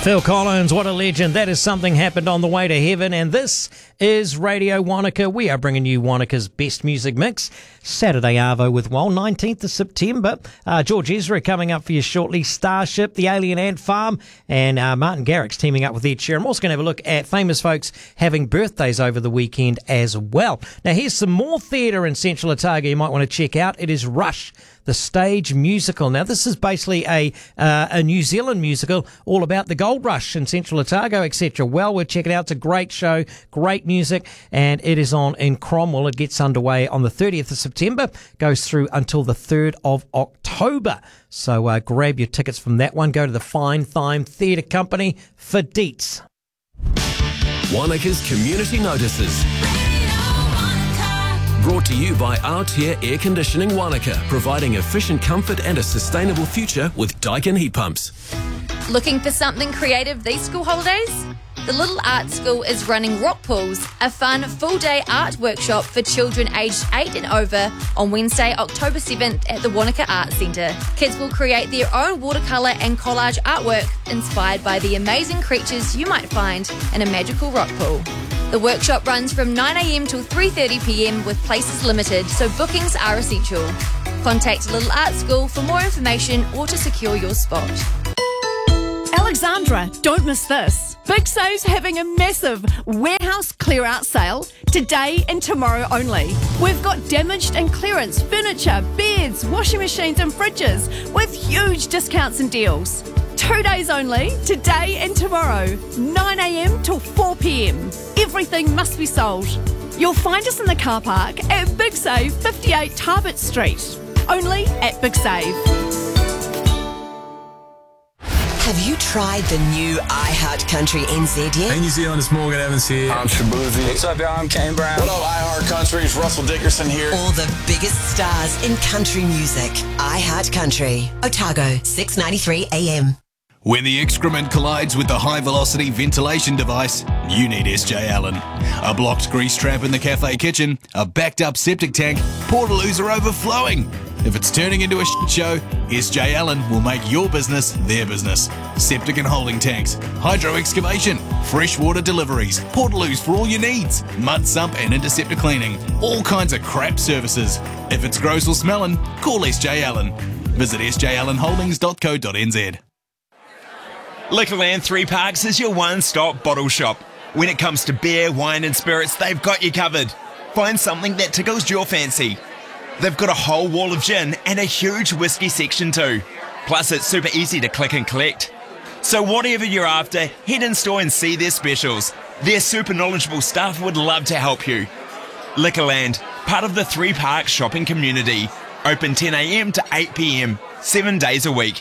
Phil Collins, what a legend. That is Something Happened on the Way to Heaven. And this is Radio Wanaka. We are bringing you Wanaka's best music mix. Saturday Arvo with Wal, 19th of September. George Ezra coming up for you shortly. Starship, The Alien Ant Farm, and Martin Garrix teaming up with Ed Sheeran. I'm also going to have a look at famous folks having birthdays over the weekend as well. Now, here's some more theatre in Central Otago you might want to check out. It is Rush, the stage musical. Now, this is basically a New Zealand musical all about the gold rush in Central Otago, etc. Well, we'll check it out. It's a great show, great music, and it is on in Cromwell. It gets underway on the 30th of September, goes through until the 3rd of October. So grab your tickets from that one. Go to the Fine Thyme Theatre Company for deets. Wanaka's Community Notices. Brought to you by Aotea Air Conditioning Wanaka, providing efficient comfort and a sustainable future with Daikin heat pumps. Looking for something creative these school holidays? The Little Art School is running Rock Pools, a fun full-day art workshop for children aged 8 and over on Wednesday, October 7th at the Wanaka Arts Centre. Kids will create their own watercolour and collage artwork inspired by the amazing creatures you might find in a magical rock pool. The workshop runs from 9am till 3:30pm with places limited, so bookings are essential. Contact Little Art School for more information or to secure your spot. Alexandra, don't miss this. Big Save's having a massive warehouse clear-out sale today and tomorrow only. We've got damaged and clearance furniture, beds, washing machines and fridges with huge discounts and deals. 2 days only, today and tomorrow, 9am till 4pm. Everything must be sold. You'll find us in the car park at Big Save, 58 Tarbert Street. Only at Big Save. Have you tried the new iHeart Country NZ yet? Hey New Zealand, it's Morgan Evans here. I'm Shabuzi. What's up, y'all? I'm Kane Brown. What up, iHeart Country? It's Russell Dickerson here. All the biggest stars in country music. iHeart Country. Otago, 6:93 AM. When the excrement collides with the high-velocity ventilation device, you need SJ Allen. A blocked grease trap in the cafe kitchen, a backed-up septic tank, portaloos are overflowing. If it's turning into a shit show, SJ Allen will make your business their business. Septic and holding tanks, hydro excavation, freshwater deliveries, portaloos for all your needs, mud sump and interceptor cleaning, all kinds of crap services. If it's gross or smelling, call SJ Allen. Visit sjallenholdings.co.nz. Liquorland 3 Parks is your one-stop bottle shop. When it comes to beer, wine and spirits, they've got you covered. Find something that tickles your fancy. They've got a whole wall of gin and a huge whiskey section too. Plus it's super easy to click and collect. So whatever you're after, head in store and see their specials. Their super knowledgeable staff would love to help you. Liquorland, part of the 3 Parks shopping community. Open 10am to 8pm, 7 days a week.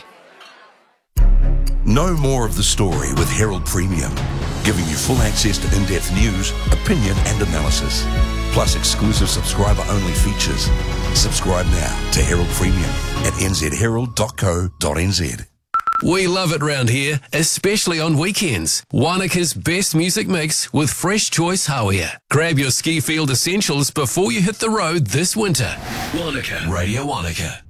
Know more of the story with Herald Premium, giving you full access to in-depth news, opinion and analysis, plus exclusive subscriber-only features. Subscribe now to Herald Premium at nzherald.co.nz. We love it round here, especially on weekends. Wanaka's best music mix with Fresh Choice Hawea. Grab your ski field essentials before you hit the road this winter. Wanaka. Radio Wanaka.